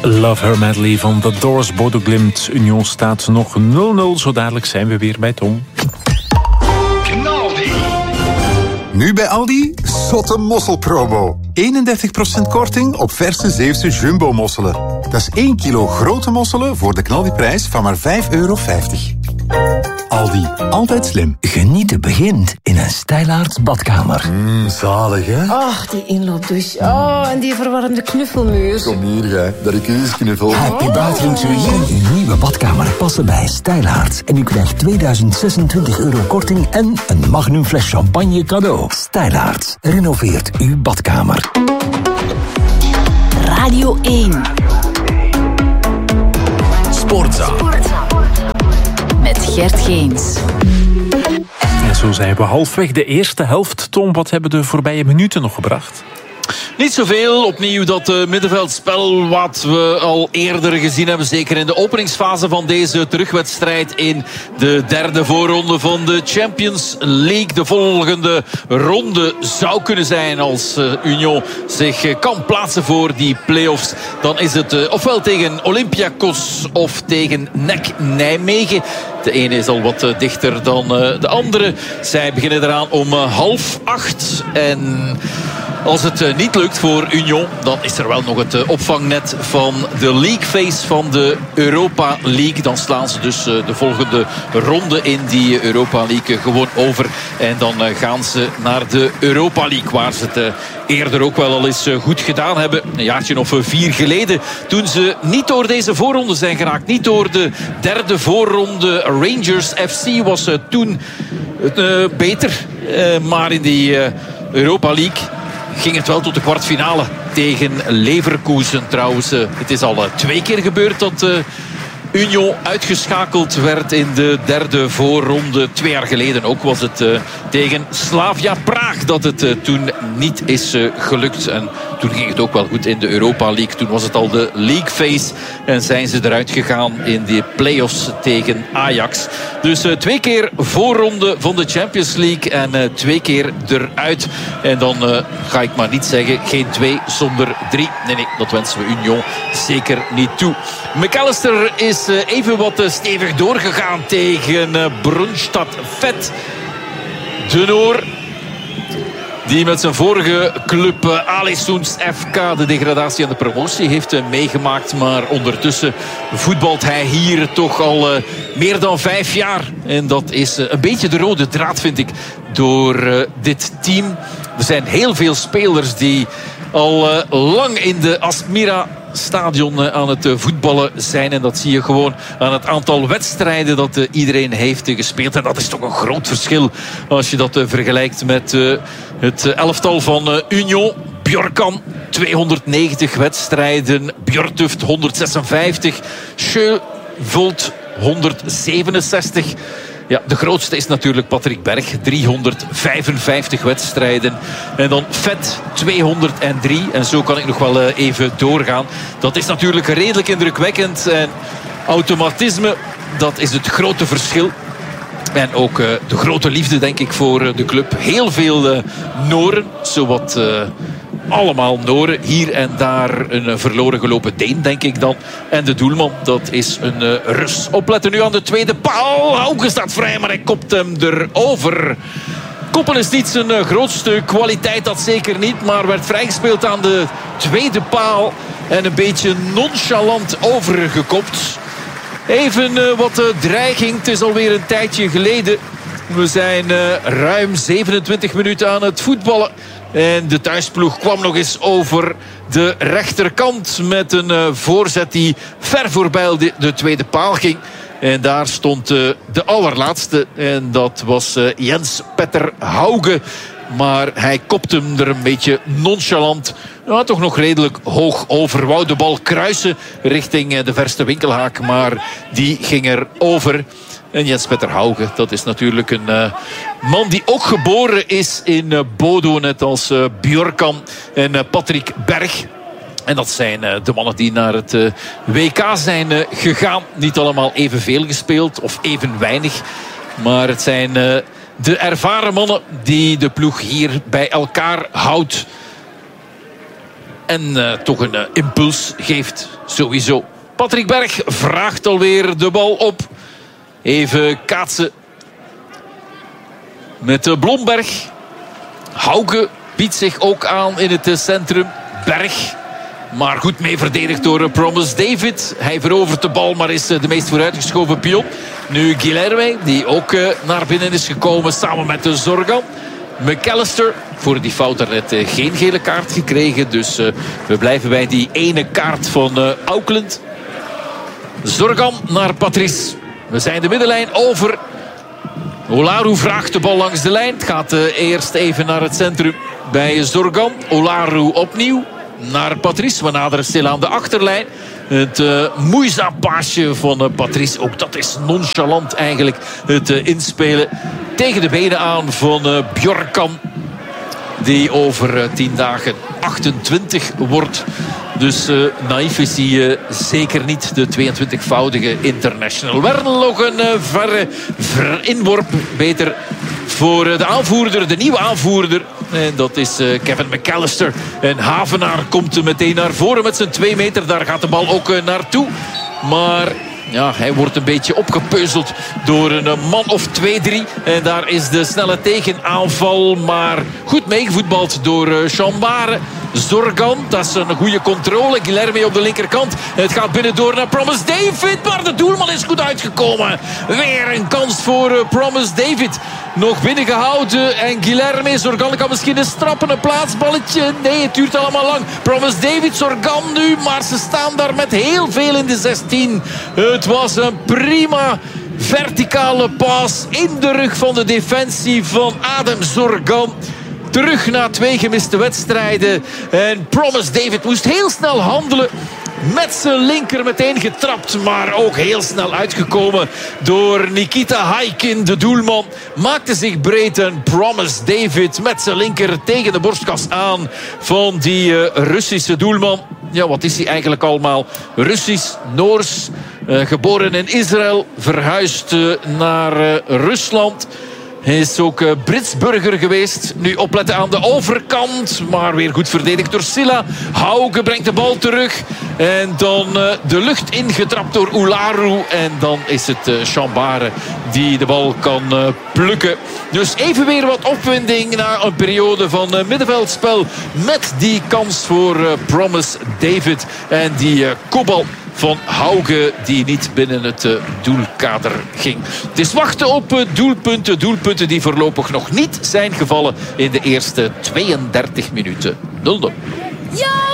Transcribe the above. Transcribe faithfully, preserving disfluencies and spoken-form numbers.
Love Her medley van The Doors. Bodo Glimt. Union staat nog nul nul. Zo dadelijk zijn we weer bij Tom. Nu bij Aldi, zotte mosselpromo. eenendertig procent korting op verse Zeeuwse jumbo-mosselen. Dat is één kilo grote mosselen voor de knaldiprijs van maar vijf euro vijftig. Aldi, altijd slim. Genieten begint in een Stijlaarts badkamer. Mmm, zalig, hè? Ach, die inloopdouche. Oh, en die verwarmde knuffelmuur. Kom hier, jij, dat ik u eens knuffel. Happy Bathroom Suite. Uw nieuwe badkamer passen bij Stijlaarts. En u krijgt tweeduizend zesentwintig euro korting en een magnum fles champagne cadeau. Stijlaarts. Renoveert uw badkamer. Radio één. Sportza. Met Gert Geens. En zo zijn we halfweg de eerste helft. Tom, wat hebben de voorbije minuten nog gebracht? Niet zoveel. Opnieuw dat uh, middenveldspel wat we al eerder gezien hebben. Zeker in de openingsfase van deze terugwedstrijd in de derde voorronde van de Champions League. De volgende ronde zou kunnen zijn als uh, Union zich uh, kan plaatsen voor die play-offs. Dan is het uh, ofwel tegen Olympiakos of tegen N E C Nijmegen. De ene is al wat uh, dichter dan uh, de andere. Zij beginnen eraan om uh, half acht. En als het uh, niet lukt voor Union, dan is er wel nog het uh, opvangnet van de League Phase van de Europa League. Dan slaan ze dus uh, de volgende ronde in die Europa League uh, gewoon over. En dan uh, gaan ze naar de Europa League, waar ze het uh, eerder ook wel al eens uh, goed gedaan hebben. Een jaartje of uh, vier geleden, toen ze niet door deze voorronde zijn geraakt. Niet door de derde voorronde. Rangers F C was uh, toen uh, beter. Uh, maar in die uh, Europa League ging het wel tot de kwartfinale tegen Leverkusen trouwens. Het is al twee keer gebeurd dat uh, Union uitgeschakeld werd in de derde voorronde. Twee jaar geleden ook was het uh, tegen Slavia Praag dat het uh, toen niet is uh, gelukt. En toen ging het ook wel goed in de Europa League. Toen was het al de League Phase en zijn ze eruit gegaan in de play-offs tegen Ajax. Dus uh, twee keer voorronde van de Champions League en uh, twee keer eruit. En dan uh, ga ik maar niet zeggen, geen twee zonder drie. Nee, nee, dat wensen we Union zeker niet toe. McAllister is uh, even wat uh, stevig doorgegaan tegen uh, Brunstad Vet. De Noor, die met zijn vorige club uh, Aalesund F K de degradatie en de promotie heeft uh, meegemaakt. Maar ondertussen voetbalt hij hier toch al uh, meer dan vijf jaar. En dat is uh, een beetje de rode draad, vind ik, door uh, dit team. Er zijn heel veel spelers die al uh, lang in de Asmira stadion aan het voetballen zijn. En dat zie je gewoon aan het aantal wedstrijden dat iedereen heeft gespeeld. En dat is toch een groot verschil als je dat vergelijkt met het elftal van Union. Bjorkan tweehonderdnegentig wedstrijden. Bjortuft honderdzesenvijftig. Schövold honderdzevenenzestig. Ja, de grootste is natuurlijk Patrick Berg. driehonderdvijfenvijftig wedstrijden. En dan Vet tweehonderddrie. En zo kan ik nog wel even doorgaan. Dat is natuurlijk redelijk indrukwekkend. En automatisme, dat is het grote verschil. En ook uh, de grote liefde, denk ik, voor uh, de club. Heel veel uh, Noren. Zowat uh, allemaal Noren. Hier en daar een uh, verloren gelopen Deen, denk ik dan. En de doelman, dat is een uh, Rus. Opletten nu aan de tweede paal. Hauge staat vrij, maar hij kopt hem erover. Koppen is niet zijn uh, grootste kwaliteit, dat zeker niet. Maar werd vrijgespeeld aan de tweede paal. En een beetje nonchalant overgekopt. Even uh, wat uh, dreiging. Het is alweer een tijdje geleden. We zijn uh, ruim zevenentwintig minuten aan het voetballen. En de thuisploeg kwam nog eens over de rechterkant met een uh, voorzet die ver voorbij de, de tweede paal ging. En daar stond uh, de allerlaatste. En dat was uh, Jens Petter Hauge. Maar hij kopte hem er een beetje nonchalant. Ja, toch nog redelijk hoog over. Wou de bal kruisen richting de verste winkelhaak. Maar die ging er over. En Jens Petter Hauge, dat is natuurlijk een uh, man die ook geboren is in uh, Bodo. Net als uh, Bjorkan en uh, Patrick Berg. En dat zijn uh, de mannen die naar het uh, W K zijn uh, gegaan. Niet allemaal evenveel gespeeld of even weinig. Maar het zijn uh, de ervaren mannen die de ploeg hier bij elkaar houdt. En uh, toch een uh, impuls geeft sowieso. Patrick Berg vraagt alweer de bal op. Even kaatsen. Met uh, Blomberg. Hauge biedt zich ook aan in het uh, centrum. Berg. Maar goed mee verdedigd door uh, Promise David. Hij verovert de bal, maar is uh, de meest vooruitgeschoven pion. Nu Guilherme, die ook uh, naar binnen is gekomen samen met de Zorgan. McAllister, voor die fout daarnet uh, geen gele kaart gekregen. Dus uh, we blijven bij die ene kaart van uh, Auckland. Zorgan naar Patrice. We zijn de middenlijn over. Olaru vraagt de bal langs de lijn. Het gaat uh, eerst even naar het centrum bij Zorgan. Olaru opnieuw naar Patrice. We naderen stil aan de achterlijn. Het uh, moeizaam-paasje van uh, Patrice. Ook dat is nonchalant eigenlijk. Het uh, inspelen tegen de benen aan van uh, Bjorkan. Die over uh, tien dagen achtentwintig wordt. Dus uh, naïef is hij uh, zeker niet, de tweeëntwintigvoudige international. Wel nog een uh, verre ver inworp. Beter voor uh, de aanvoerder, de nieuwe aanvoerder. En dat is uh, Kevin McAllister. En Havenaar komt er meteen naar voren met zijn twee meter. Daar gaat de bal ook uh, naartoe. Maar ja, hij wordt een beetje opgepeuzeld door een man of twee, drie. En daar is de snelle tegenaanval. Maar goed meegevoetbald door uh, Chambare. Zorgan, dat is een goede controle. Guilherme op de linkerkant. Het gaat binnendoor naar Promise David. Maar de doelman is goed uitgekomen. Weer een kans voor uh, Promise David. Nog binnengehouden. En Guilherme, Zorgan kan misschien eens trappen. Een plaatsballetje. Nee, het duurt allemaal lang. Promise David, Zorgan nu. Maar ze staan daar met heel veel in de zestien. Het was een prima verticale paas in de rug van de defensie van Adem Zorgan. Terug na twee gemiste wedstrijden. En Promise David moest heel snel handelen. Met zijn linker meteen getrapt. Maar ook heel snel uitgekomen door Nikita Haikin, de doelman. Maakte zich breed en Promise David met zijn linker tegen de borstkas aan van die uh, Russische doelman. Ja, wat is hij eigenlijk allemaal? Russisch, Noors, uh, geboren in Israël. Verhuisd uh, naar uh, Rusland. Hij is ook uh, Brits burger geweest. Nu opletten aan de overkant. Maar weer goed verdedigd door Silla. Hauge brengt de bal terug. En dan uh, de lucht ingetrapt door Olaru. En dan is het uh, Chambare die de bal kan uh, plukken. Dus even weer wat opwinding na een periode van uh, middenveldspel. Met die kans voor uh, Promise David. En die uh, kopbal van Hauge die niet binnen het uh, doelkader ging. Het is wachten op uh, doelpunten. Doelpunten die voorlopig nog niet zijn gevallen in de eerste tweeëndertig minuten. nul nul. Ja!